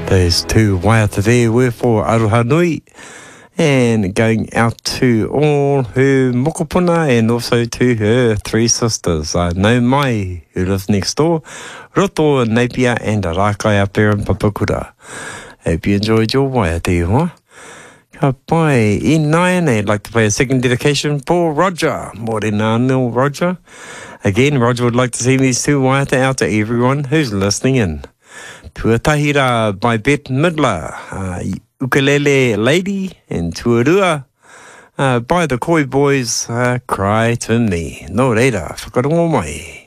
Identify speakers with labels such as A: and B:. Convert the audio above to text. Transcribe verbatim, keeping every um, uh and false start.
A: Those two waiata there were for Aroha Nui, and going out to all her mokopuna and also to her three sisters, uh, Nau Mai, who lives next door, Roto, Napier, and Arakai up there in Papakura. Hope you enjoyed your waiata, huh? Ka pai i nine, I'd like to play a second dedication for Roger. Morena nil Roger. Again, Roger would like to see these two waiata out to everyone who's listening in. Tuatahira by Bette Midler, uh, Ukulele Lady, and Tuarua uh, by the Koi Boys, uh, Cry to Me. No reira, whakarongo mai.